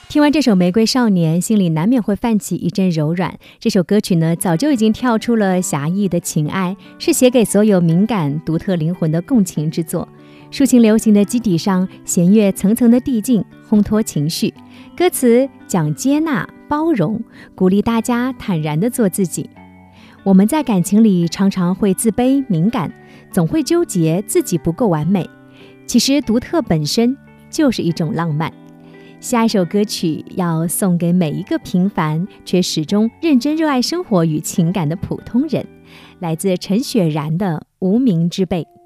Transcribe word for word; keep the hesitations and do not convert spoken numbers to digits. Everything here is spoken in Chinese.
听完这首《玫瑰少年》，心里难免会泛起一阵柔软。这首歌曲呢，早就已经跳出了侠义的情爱，是写给所有敏感、独特灵魂的共情之作。抒情流行的基底上，弦乐层层的递进，烘托情绪。歌词讲接纳、包容，鼓励大家坦然地做自己。我们在感情里常常会自卑、敏感，总会纠结自己不够完美。其实独特本身就是一种浪漫。下一首歌曲要送给每一个平凡却始终认真热爱生活与情感的普通人，来自陈雪然的《无名之辈》。